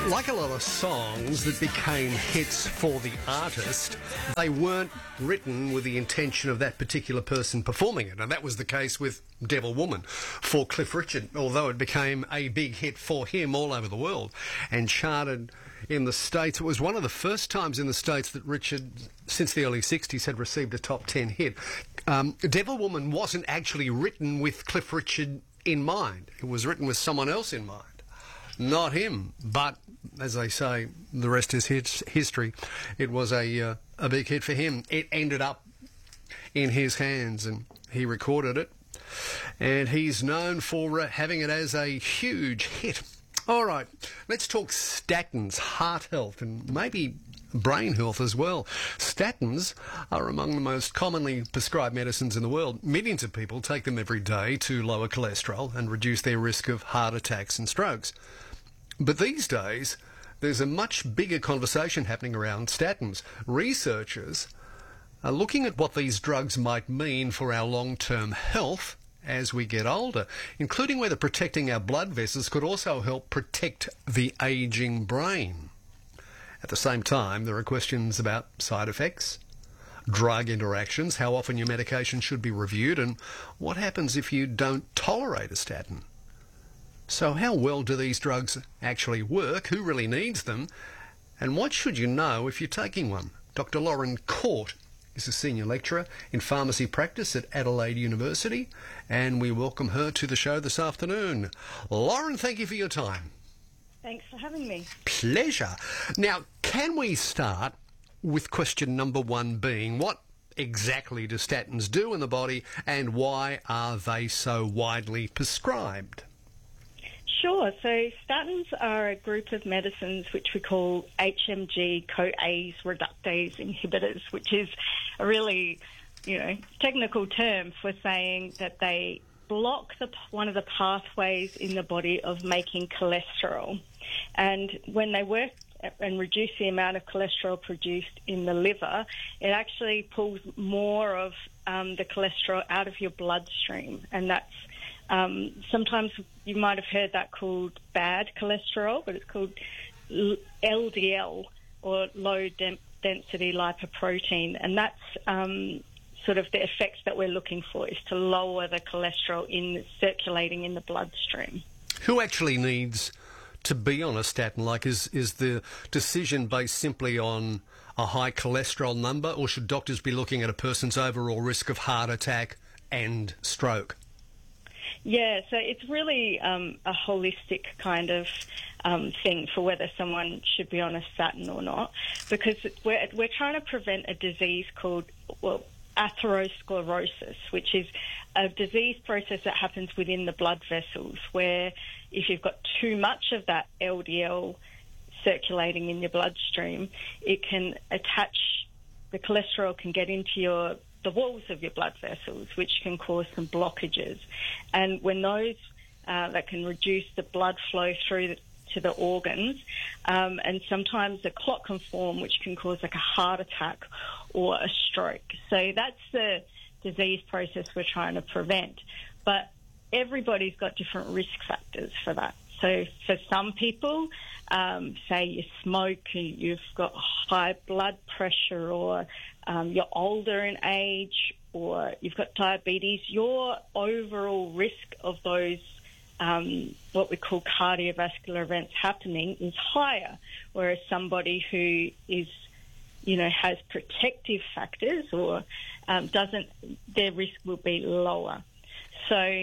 Like a lot of songs that became hits for the artist, they weren't written with the intention of that particular person performing it. And that was the case with Devil Woman for Cliff Richard, although it became a big hit for him all over the world and charted in the States. It was one of the first times in the States that Richard, since the early 60s, had received a top 10 hit. Devil Woman wasn't actually written with Cliff Richard in mind. It was written with someone else in mind. Not him, but as they say, the rest is history. It was a big hit for him. It ended up in his hands, and he recorded it. And he's known for having it as a huge hit. All right, let's talk statins, heart health, and maybe brain health as well. Statins are among the most commonly prescribed medicines in the world. Millions of people take them every day to lower cholesterol and reduce their risk of heart attacks and strokes. But these days, there's a much bigger conversation happening around statins. Researchers are looking at what these drugs might mean for our long-term health as we get older, including whether protecting our blood vessels could also help protect the ageing brain. At the same time, there are questions about side effects, drug interactions, how often your medication should be reviewed, and what happens if you don't tolerate a statin. So how well do these drugs actually work? Who really needs them? And what should you know if you're taking one? Dr. Lauren Court is a senior lecturer in pharmacy practice at Adelaide University, and we welcome her to the show this afternoon. Lauren, thank you for your time. Thanks for having me. Pleasure. Now, can we start with question number one being, what exactly do statins do in the body, and why are they so widely prescribed? Sure. So statins are a group of medicines which we call HMG-CoAs reductase inhibitors, which is a really, technical term for saying that they block one of the pathways in the body of making cholesterol. And when they work and reduce the amount of cholesterol produced in the liver, it actually pulls more of the cholesterol out of your bloodstream, and that's sometimes you might have heard that called bad cholesterol, but it's called LDL, or low density lipoprotein, and that's sort of the effects that we're looking for, is to lower the cholesterol circulating in the bloodstream. Who actually needs to be on a statin? Like, is the decision based simply on a high cholesterol number, or should doctors be looking at a person's overall risk of heart attack and stroke? Yeah, so it's really a holistic kind of thing for whether someone should be on a statin or not, because we're trying to prevent a disease called atherosclerosis, which is a disease process that happens within the blood vessels, where if you've got too much of that LDL circulating in your bloodstream, it can attach, the cholesterol can get into the walls of your blood vessels, which can cause some blockages. And when those, that can reduce the blood flow through to the organs, and sometimes a clot can form, which can cause like a heart attack or a stroke. So that's the disease process we're trying to prevent. But everybody's got different risk factors for that. So for some people, say you smoke, you've got high blood pressure, or you're older in age, or you've got diabetes, your overall risk of those what we call cardiovascular events happening is higher, whereas somebody who is, has protective factors or doesn't, their risk will be lower. So,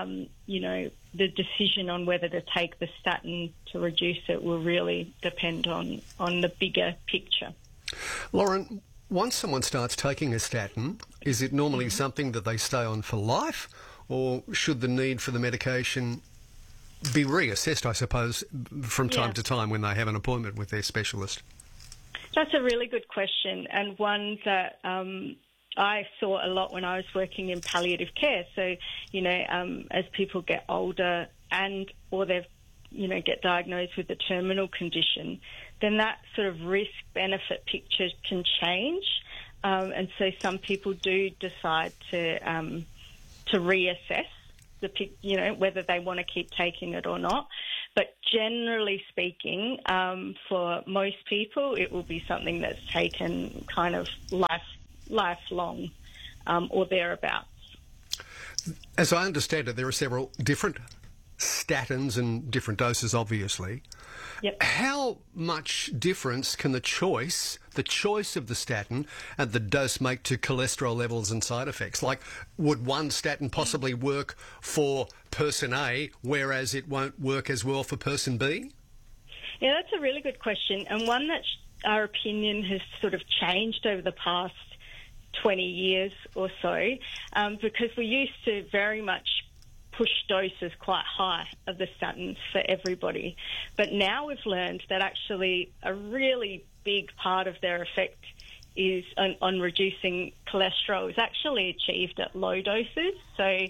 the decision on whether to take the statin to reduce it will really depend on the bigger picture. Lauren, once someone starts taking a statin, is it normally something that they stay on for life, or should the need for the medication be reassessed, I suppose, from time to time when they have an appointment with their specialist? That's a really good question, and one that I saw a lot when I was working in palliative care. So, as people get older or they've, get diagnosed with a terminal condition, then that sort of risk-benefit picture can change. And so some people do decide to reassess whether they want to keep taking it or not. But generally speaking, for most people, it will be something that's taken kind of lifelong or thereabouts. As I understand it, there are several different statins and different doses, obviously. Yep. How much difference can the choice of the statin and the dose make to cholesterol levels and side effects? Like, would one statin possibly work for person A, whereas it won't work as well for person B? Yeah, that's a really good question, and one that our opinion has sort of changed over the past 20 years or so, because we used to very much push doses quite high of the statins for everybody. But now we've learned that actually a really big part of their effect is on reducing cholesterol is actually achieved at low doses. So,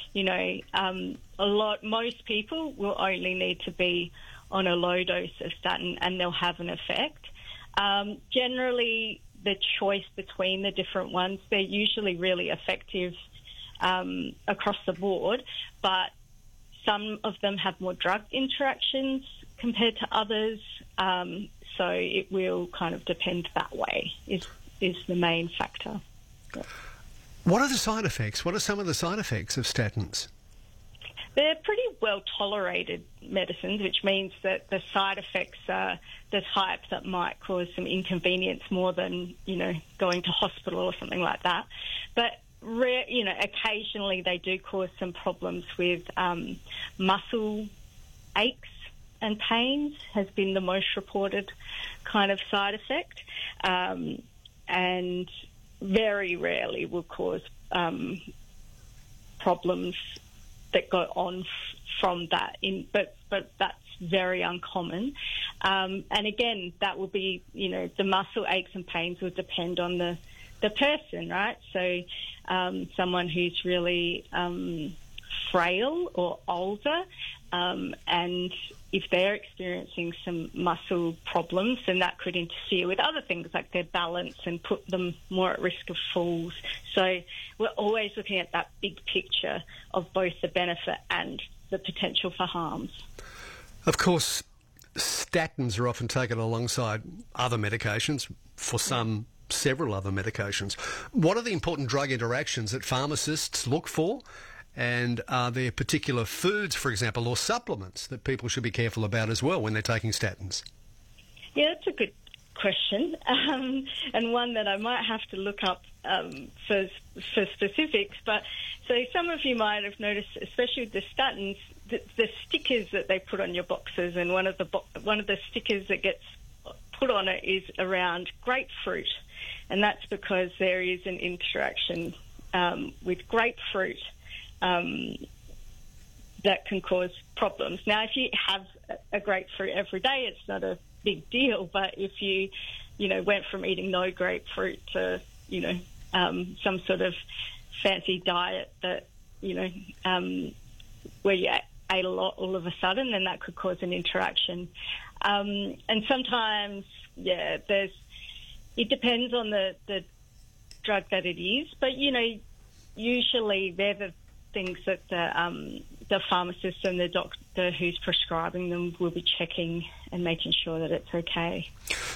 most people will only need to be on a low dose of statin and they'll have an effect. Generally, the choice between the different ones, they're usually really effective across the board, but some of them have more drug interactions compared to others, so it will kind of depend that way, is the main factor. Yeah. What are the side effects? What are some of the side effects of statins? They're pretty well tolerated medicines, which means that the side effects are the type that might cause some inconvenience more than, going to hospital or something like that. But occasionally they do cause some problems with muscle aches and pains has been the most reported kind of side effect, and very rarely will cause problems that go on from that. But that's very uncommon. And again, that will be, the muscle aches and pains will depend on the person, right? So someone who's really frail or older, and if they're experiencing some muscle problems, then that could interfere with other things like their balance and put them more at risk of falls. So we're always looking at that big picture of both the benefit and the potential for harms. Of course, statins are often taken alongside other medications, for some several other medications. What are the important drug interactions that pharmacists look for? And are there particular foods, for example, or supplements that people should be careful about as well when they're taking statins? Yeah, that's a good question, and one that I might have to look up for specifics. But so some of you might have noticed, especially with the statins, the stickers that they put on your boxes, and one of the stickers that gets put on it is around grapefruit, and that's because there is an interaction with grapefruit that can cause problems. Now, if you have a grapefruit every day, it's not a big deal. But if you, went from eating no grapefruit to, some sort of fancy diet that, where you ate a lot all of a sudden, then that could cause an interaction. And sometimes, it depends on the drug that it is. But, usually they're the things that the pharmacist and the doctor who's prescribing them will be checking and making sure that it's okay.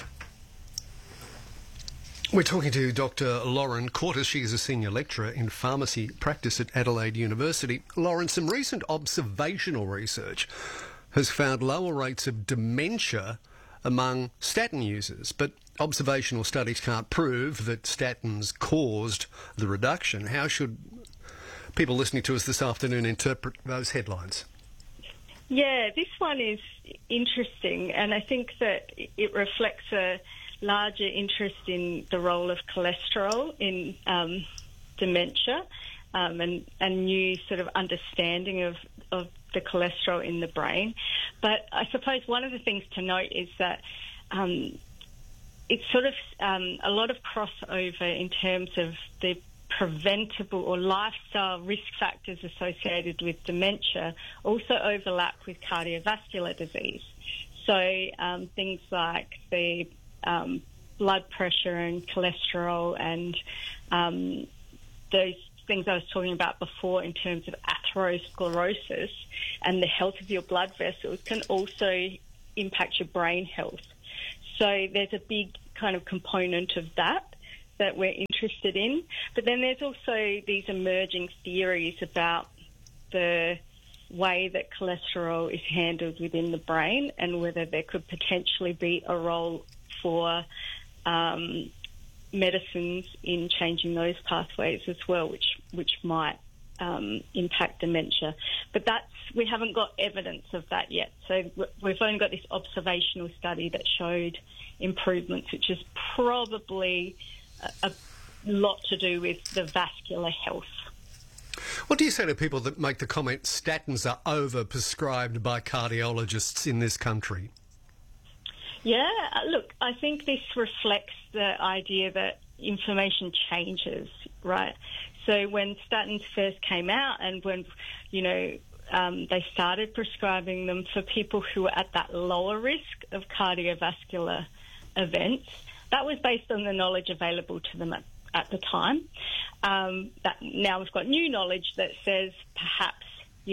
We're talking to Dr. Lauren Cortis. She is a senior lecturer in pharmacy practice at Adelaide University. Lauren, some recent observational research has found lower rates of dementia among statin users, but observational studies can't prove that statins caused the reduction. How should people listening to us this afternoon interpret those headlines? Yeah, this one is interesting, and I think that it reflects a larger interest in the role of cholesterol in dementia, and new sort of understanding of the cholesterol in the brain. But I suppose one of the things to note is that it's sort of a lot of crossover in terms of the preventable or lifestyle risk factors associated with dementia also overlap with cardiovascular disease. So things like the blood pressure and cholesterol and those things I was talking about before in terms of atherosclerosis and the health of your blood vessels can also impact your brain health. So there's a big kind of component of that we're interested in. But then there's also these emerging theories about the way that cholesterol is handled within the brain and whether there could potentially be a role for medicines in changing those pathways as well, which might impact dementia. But we haven't got evidence of that yet. So we've only got this observational study that showed improvements, which is probably a lot to do with the vascular health. What do you say to people that make the comment statins are over-prescribed by cardiologists in this country? Yeah, look, I think this reflects the idea that information changes, right? So when statins first came out and when, they started prescribing them for people who were at that lower risk of cardiovascular events, that was based on the knowledge available to them at the time. That now we've got new knowledge that says perhaps,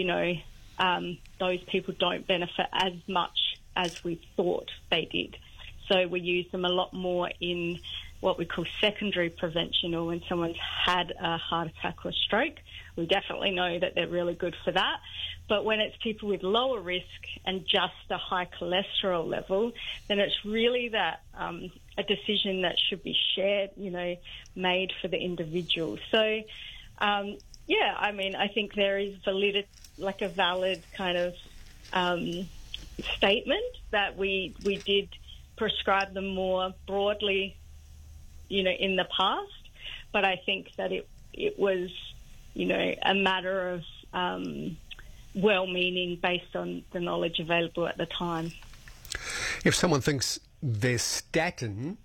those people don't benefit as much as we thought they did. So we use them a lot more in what we call secondary prevention, or when someone's had a heart attack or stroke. We definitely know that they're really good for that. But when it's people with lower risk and just a high cholesterol level, then it's really that a decision that should be shared, made for the individual. So, I think there is a valid kind of statement that we did prescribe them more broadly, in the past. But I think that it was, a matter of well-meaning based on the knowledge available at the time. If someone thinks their statin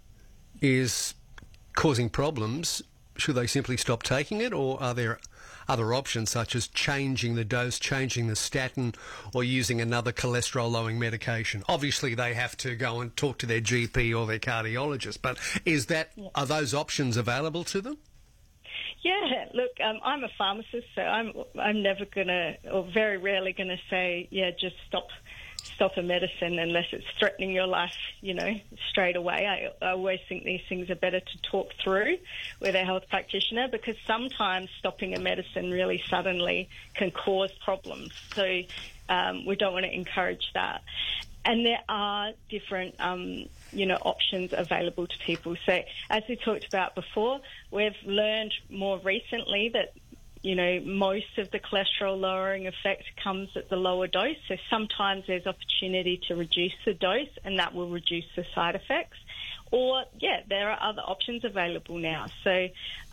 is causing problems, should they simply stop taking it, or are there other options such as changing the dose, changing the statin, or using another cholesterol-lowering medication? Obviously, they have to go and talk to their GP or their cardiologist, but are those options available to them? Yeah, look, I'm a pharmacist, so I'm never gonna, or very rarely gonna say, just stop a medicine unless it's threatening your life, straight away. I always think these things are better to talk through with a health practitioner, because sometimes stopping a medicine really suddenly can cause problems. So we don't want to encourage that. And there are different, options available to people. So as we talked about before, we've learned more recently that, most of the cholesterol lowering effect comes at the lower dose. So sometimes there's opportunity to reduce the dose, and that will reduce the side effects. Or, there are other options available now. So,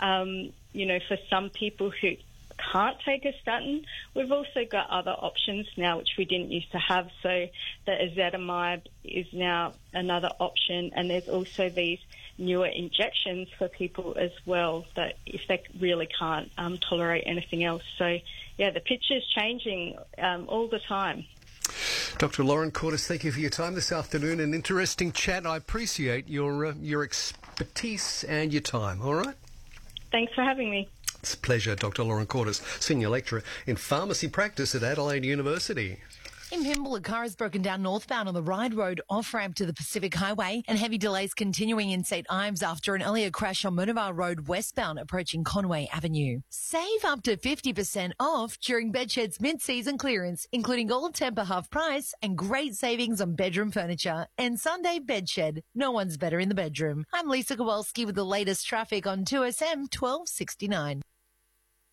for some people who can't take a statin, we've also got other options now which we didn't used to have. So the ezetimibe is now another option, and there's also these newer injections for people as well, that if they really can't tolerate anything else. So the picture's changing all the time. Dr. Lauren Cordes, thank you for your time this afternoon. An interesting chat. I appreciate your expertise and your time. All right? Thanks for having me. It's a pleasure. Dr. Lauren Cordes, Senior Lecturer in Pharmacy Practice at Adelaide University. In Pymble, a car is broken down northbound on the Ryde Road off-ramp to the Pacific Highway, and heavy delays continuing in St Ives after an earlier crash on Moonava Road westbound approaching Conway Avenue. Save up to 50% off during Bedshed's mid-season clearance, including gold temper half price and great savings on bedroom furniture. And Sunday Bedshed. No one's better in the bedroom. I'm Lisa Kowalski with the latest traffic on 2SM 1269.